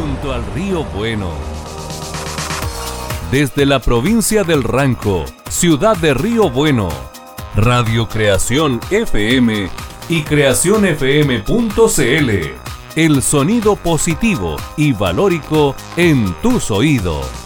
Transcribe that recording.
junto al río Bueno. Desde la provincia del Ranco, ciudad de Río Bueno, Radio Creación FM y creacionfm.cl. El sonido positivo y valórico en tus oídos.